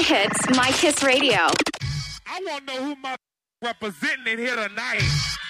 hits, My Kiss Radio. I want to know who my representing in here tonight.